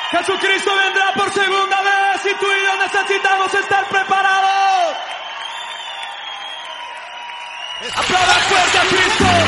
Jesucristo vendrá por segunda vez y tú y yo necesitamos estar preparados. ¡Aplaudan fuerte a Cristo!